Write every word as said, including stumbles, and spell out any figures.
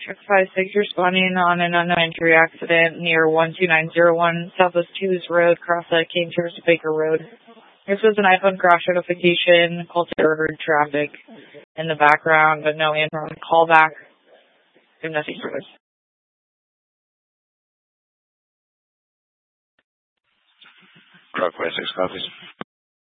Check five six, responding on an unknown injury accident near one two nine zero one Southwest Hughes Road, cross at King Tours Baker Road. This was an iPhone crash notification. Call to heard traffic in the background, but no answer on the callback. There's nothing further. Drug five six copies.